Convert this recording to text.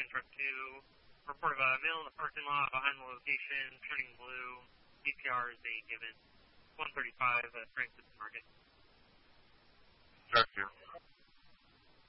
truck 2. Report of a male in the parking lot behind the location, turning blue. CPR is a given. 135 Franklin Market. Truck 2.